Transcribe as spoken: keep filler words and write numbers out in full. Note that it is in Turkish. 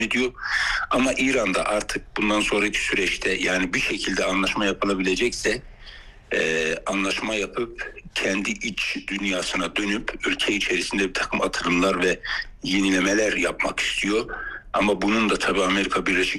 ediyor. Ama İran'da artık bundan sonraki süreçte yani bir şekilde anlaşma yapılabilecekse e, anlaşma yapıp kendi iç dünyasına dönüp ülke içerisinde bir takım atılımlar ve yenilemeler yapmak istiyor. Ama bunun da tabii Amerika Birleşik